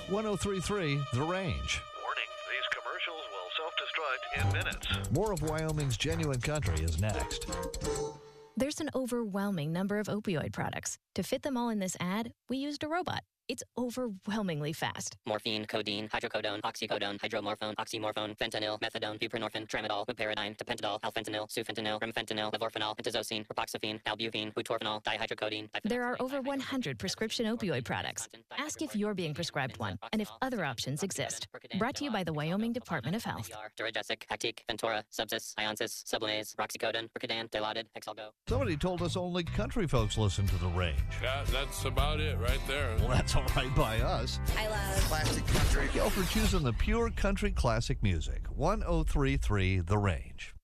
1033 The Range. Warning, these commercials will self-destruct in minutes. More of Wyoming's genuine country is next. There's an overwhelming number of opioid products. To fit them all in this ad, we used a robot. It's overwhelmingly fast. Morphine, codeine, hydrocodone, oxycodone, hydromorphone, oxymorphone, fentanyl, methadone, buprenorphine, tramadol, buperidine, tapentadol, alfentanil, sufentanil, remfentanil, levorphanol, antizocine, ripoxafine, albuphine, butorphanol, dihydrocodone. There are over 100 prescription opioid products. Ask if you're being prescribed one and if other options exist. Brought to you by the Wyoming Department of Health. Duragesic, Actique, Ventura, Subsys, Ionsis, Sublamaze, Roxycodone, Percodan, Dilaudid, Exalgo. Somebody told us only country folks listen to The Range. Yeah, that's about it right there. Well, that's all right by us. I love classic country. Thank you all for choosing the pure country classic music. 1033 The Range.